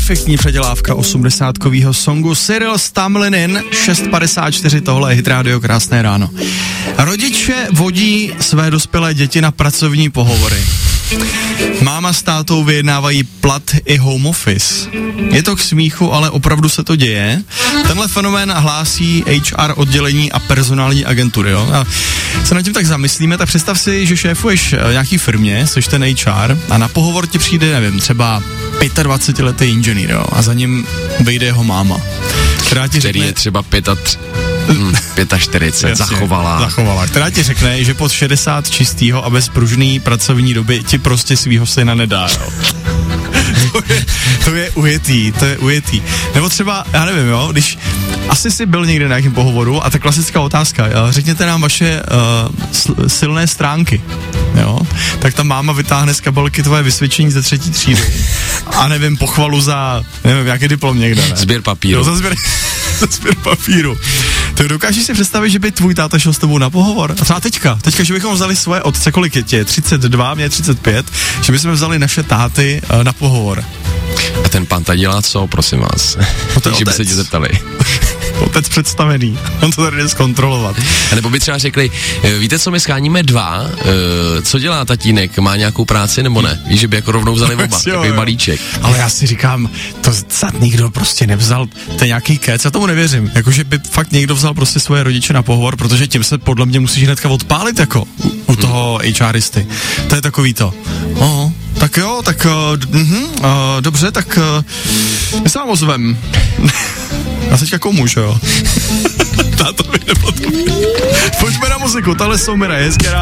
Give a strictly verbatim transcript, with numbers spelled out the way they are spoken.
perfektní předělávka osmdesátkovýho songu Cyril Stamlinin, šest padesát čtyři, tohle je Hit Radio, krásné ráno. Rodiče vodí své dospělé děti na pracovní pohovory. Máma s tátou vyjednávají plat i home office. Je to k smíchu, ale opravdu se to děje. Tenhle fenomén hlásí H R oddělení a personální agentury. Jo? A se nad tím tak zamyslíme, tak představ si, že šéfuješ nějaký firmě, jsi ten H R a na pohovor ti přijde, nevím, třeba dvacetipětiletý inženýr, jo? A za ním vyjde jeho máma. Která ti Který řekne, je třeba pětat, hm, čtyřicet pět, zachovala. Zachovala, která ti řekne, že pod šedesát čistýho a bez pružný pracovní doby ti prostě svýho syna nedá, jo. to, je, to je ujetý, to je ujetý. Nebo třeba, já nevím, jo, když asi jsi byl někde na nějakém pohovoru a ta klasická otázka, jo, řekněte nám vaše uh, silné stránky, jo, tak ta máma vytáhne z kabelky tvoje vysvědčení ze třetí třídy a nevím, pochvalu za, nevím, jaký diplom někde, ne? Sběr papíru. Jo, za sběr, za sběr papíru. To dokážeš si představit, že by tvůj táta šel s tebou na pohovor? A třeba teďka, teďka, že bychom vzali svoje otce, kolik je tě, třicet dva, mě třicet pět, že bychom vzali naše táty uh, na pohovor. A ten pan tady dělá co, prosím vás? Takže by se tě zeptali. Otec představený, on to tady jde zkontrolovat. A nebo by třeba řekli, víte co, my scháníme dva, co dělá tatínek, má nějakou práci nebo ne? Víš, že by jako rovnou vzali oba, takový balíček. Ale já si říkám, to snad nikdo prostě nevzal, to je nějaký kec, já tomu nevěřím. Jakože by fakt někdo vzal prostě svoje rodiče na pohovor, protože tím se podle mě musíš hnedka odpálit jako u, u toho HRisty. To je takový to. Oho. Tak jo, tak uh, uh, uh, dobře, tak uh, my se vám ozvem. A teďka komu, že jo? Táto mi nepodpoví. Pojďme na muziku, tahle jsou Mira, hezké ráno.